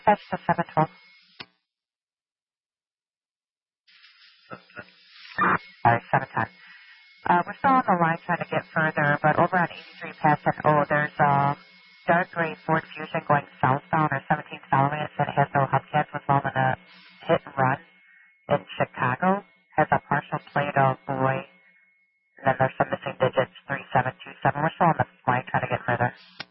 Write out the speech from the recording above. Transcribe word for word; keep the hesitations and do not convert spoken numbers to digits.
That's the seven twelve. Sorry, seven ten. Uh, we're still on the line trying to get further, but over on eighty-three past an O, there's a dark gray Ford Fusion going southbound or seventeen following it, said it has no hubcaps, was involved in a hit and run in Chicago. Has a partial plate of boy, and then there's some missing digits, three seven two seven. We're still on the line trying to get further.